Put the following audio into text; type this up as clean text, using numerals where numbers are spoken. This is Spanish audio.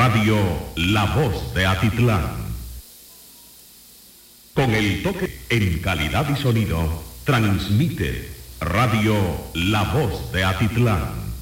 Radio La Voz de Atitlán. Con el toque en calidad y sonido, transmite Radio La Voz de Atitlán.